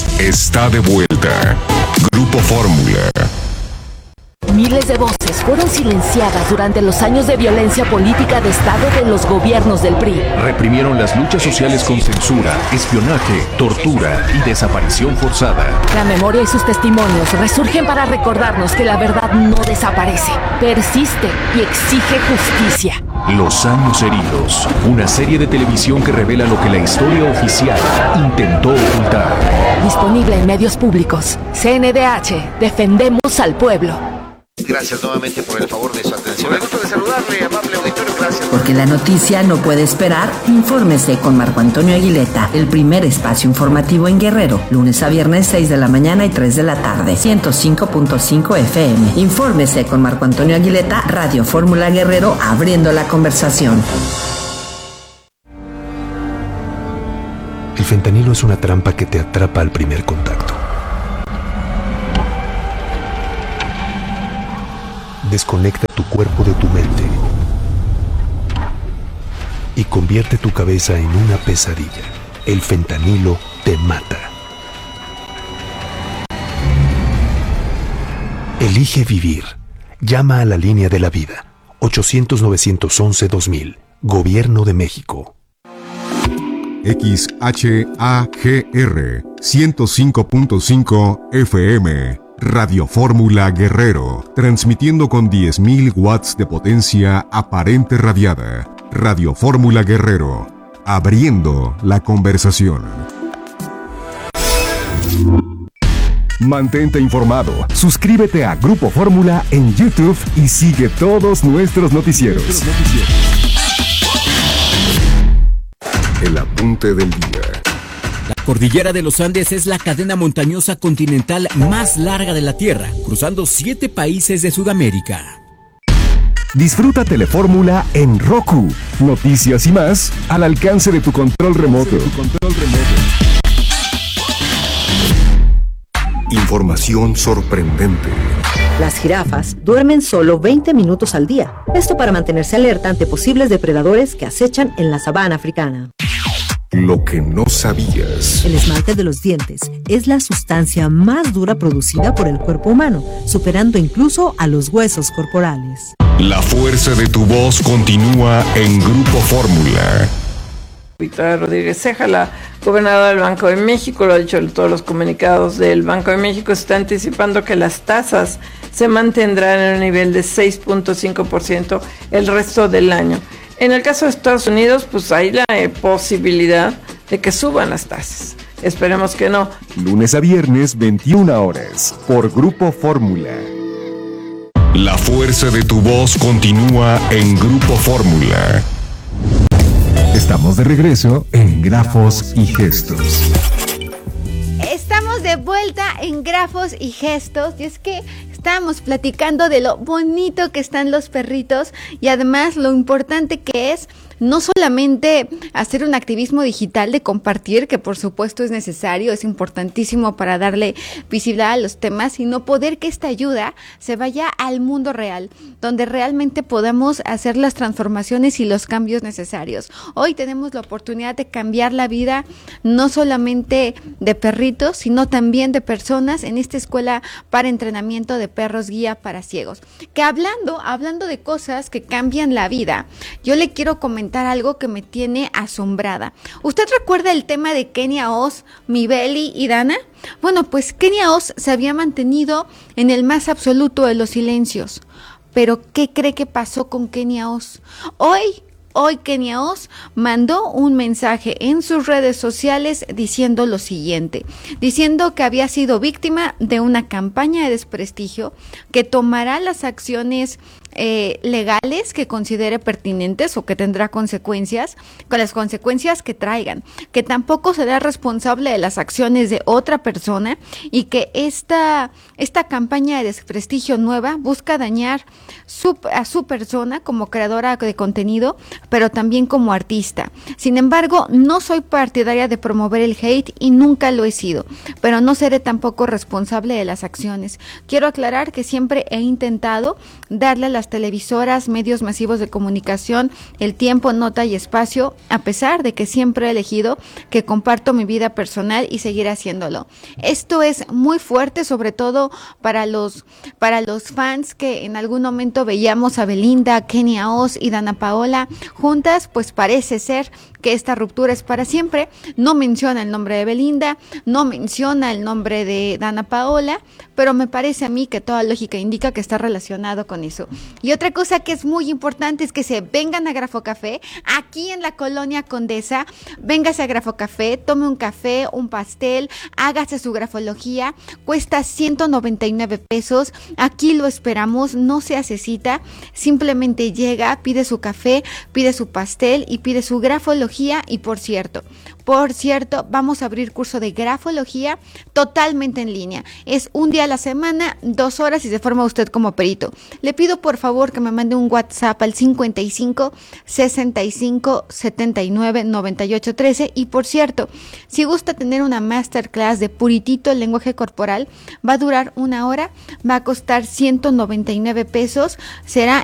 está de vuelta. Grupo Fórmula. Miles de voces fueron silenciadas durante los años de violencia política de Estado de los gobiernos del PRI. Reprimieron las luchas sociales con censura, espionaje, tortura y desaparición forzada. La memoria y sus testimonios resurgen para recordarnos que la verdad no desaparece, persiste y exige justicia. Los años heridos, una serie de televisión que revela lo que la historia oficial intentó ocultar. Disponible en medios públicos. CNDH, defendemos al pueblo. Gracias nuevamente por el favor de su atención. Me gusta de saludarle, amable auditorio, gracias. Porque la noticia no puede esperar, infórmese con Marco Antonio Aguileta, el primer espacio informativo en Guerrero, lunes a viernes 6 de la mañana y 3 de la tarde, 105.5 FM. Infórmese con Marco Antonio Aguileta, Radio Fórmula Guerrero, abriendo la conversación. El fentanilo es una trampa que te atrapa al primer contacto. Desconecta tu cuerpo de tu mente y convierte tu cabeza en una pesadilla. El fentanilo te mata. Elige vivir. Llama a la línea de la vida. 800-911-2000. Gobierno de México. XHAGR 105.5 FM. Radio Fórmula Guerrero, transmitiendo con 10.000 watts de potencia aparente radiada. Radio Fórmula Guerrero, abriendo la conversación. Mantente informado, suscríbete a Grupo Fórmula en YouTube y sigue todos nuestros noticieros. El apunte del día. La cordillera de los Andes es la cadena montañosa continental más larga de la Tierra, cruzando 7 países de Sudamérica. Disfruta Telefórmula en Roku. Noticias y más al alcance de tu control remoto. Información sorprendente. Las jirafas duermen solo 20 minutos al día. Esto para mantenerse alerta ante posibles depredadores que acechan en la sabana africana. Lo que no sabías. El esmalte de los dientes es la sustancia más dura producida por el cuerpo humano, superando incluso a los huesos corporales. La fuerza de tu voz continúa en Grupo Fórmula. Victoria Rodríguez Ceja, la gobernadora del Banco de México, lo ha dicho en todos los comunicados del Banco de México, está anticipando que las tasas se mantendrán en un nivel de 6.5% el resto del año. En el caso de Estados Unidos, pues hay la posibilidad de que suban las tasas. Esperemos que no. Lunes a viernes, 21 horas, por Grupo Fórmula. La fuerza de tu voz continúa en Grupo Fórmula. Estamos de regreso en Grafos y Gestos. Estamos de vuelta en Grafos y Gestos, y es que estábamos platicando de lo bonito que están los perritos y además lo importante que es no solamente hacer un activismo digital de compartir, que por supuesto es necesario, es importantísimo para darle visibilidad a los temas, sino poder que esta ayuda se vaya al mundo real, donde realmente podamos hacer las transformaciones y los cambios necesarios. Hoy tenemos la oportunidad de cambiar la vida no solamente de perritos, sino también de personas en esta escuela para entrenamiento de perros guía para ciegos. Que hablando de cosas que cambian la vida, yo le quiero comentar algo que me tiene asombrada. ¿Usted recuerda el tema de Kenia Oz, Mibeli y Dana? Bueno, pues Kenia Oz se había mantenido en el más absoluto de los silencios. Pero ¿qué cree que pasó con Kenia Oz? Hoy Kenia Oz mandó un mensaje en sus redes sociales diciendo lo siguiente, diciendo que había sido víctima de una campaña de desprestigio, que tomará las acciones legales que considere pertinentes o que tendrá consecuencias, con las consecuencias que traigan, que tampoco será responsable de las acciones de otra persona y que esta campaña de desprestigio nueva busca dañar a su persona como creadora de contenido, pero también como artista. Sin embargo, no soy partidaria de promover el hate y nunca lo he sido, pero no seré tampoco responsable de las acciones. Quiero aclarar que siempre he intentado darle a las las televisoras, medios masivos de comunicación, El Tiempo, Nota y Espacio, a pesar de que siempre he elegido que comparto mi vida personal y seguiré haciéndolo. Esto es muy fuerte, sobre todo para los fans que en algún momento veíamos a Belinda, Kenia Oz y Dana Paola juntas, pues parece ser que esta ruptura es para siempre. No menciona el nombre de Belinda, no menciona el nombre de Dana Paola, pero me parece a mí que toda lógica indica que está relacionado con eso. Y otra cosa que es muy importante es que se vengan a Grafo Café, aquí en la Colonia Condesa. Véngase a Grafo Café, tome un café, un pastel, hágase su grafología, cuesta 199 pesos, aquí lo esperamos, no se hace cita, simplemente llega, pide su café, pide su pastel y pide su grafología. Y por cierto, vamos a abrir curso de grafología totalmente en línea. Es un día a la semana, 2 horas y se forma usted como perito. Le pido por favor que me mande un WhatsApp al 55 65 79 98 13. Y por cierto, si gusta tener una masterclass de puritito el lenguaje corporal, va a durar 1 hora, va a costar 199 pesos, será